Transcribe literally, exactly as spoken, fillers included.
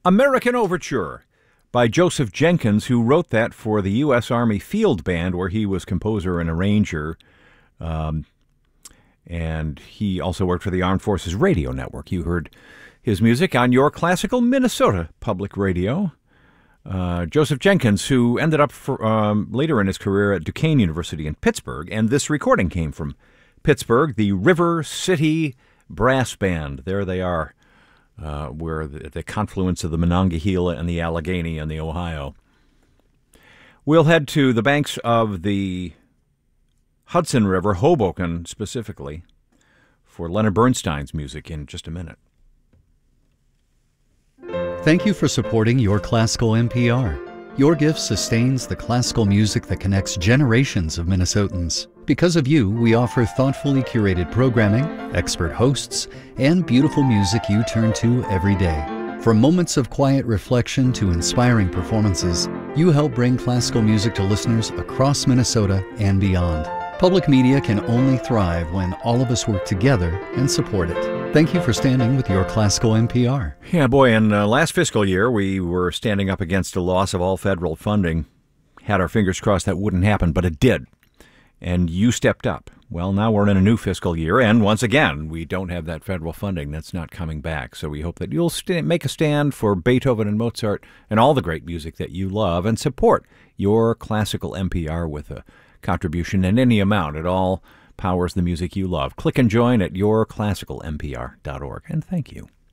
American Overture by Joseph Jenkins, who wrote that for the U S. Army Field Band, where he was composer and arranger. Um, and he also worked for the Armed Forces Radio Network. You heard his music on your classical Minnesota Public Radio. Uh, Joseph Jenkins, who ended up for, um, later in his career at Duquesne University in Pittsburgh, and this recording came from Pittsburgh, the River City Brass Band. There they are, uh, where the, the confluence of the Monongahela and the Allegheny and the Ohio. We'll head to the banks of the Hudson River, Hoboken specifically, for Leonard Bernstein's music in just a minute. Thank you for supporting Your Classical N P R. Your gift sustains the classical music that connects generations of Minnesotans. Because of you, we offer thoughtfully curated programming, expert hosts, and beautiful music you turn to every day. From moments of quiet reflection to inspiring performances, you help bring classical music to listeners across Minnesota and beyond. Public media can only thrive when all of us work together and support it. Thank you for standing with Your Classical N P R. Yeah, boy, in uh, last fiscal year, we were standing up against a loss of all federal funding. Had our fingers crossed that wouldn't happen, but it did. And you stepped up. Well, now we're in a new fiscal year, and once again, we don't have that federal funding. That's not coming back. So we hope that you'll st- make a stand for Beethoven and Mozart and all the great music that you love, and support Your Classical N P R with a contribution in any amount. It all powers the music you love. Click and join at your classical n p r dot org, and thank you.